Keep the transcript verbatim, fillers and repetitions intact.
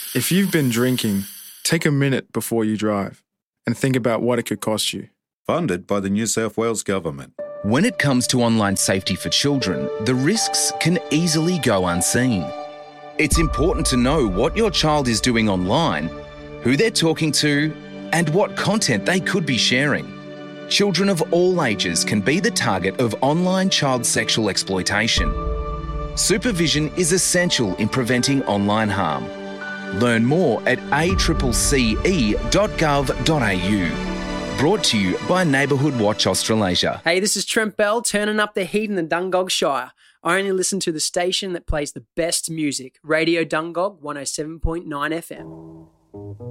If you've been drinking, take a minute before you drive and think about what it could cost you. Funded by the New South Wales Government. When it comes to online safety for children, the risks can easily go unseen. It's important to know what your child is doing online, who they're talking to, and what content they could be sharing. Children of all ages can be the target of online child sexual exploitation. Supervision is essential in preventing online harm. Learn more at a c c e dot gov dot a u. Brought to you by Neighbourhood Watch Australasia. Hey, this is Trent Bell, turning up the heat in the Dungog Shire. I only listen to the station that plays the best music, Radio Dungog one oh seven point nine F M.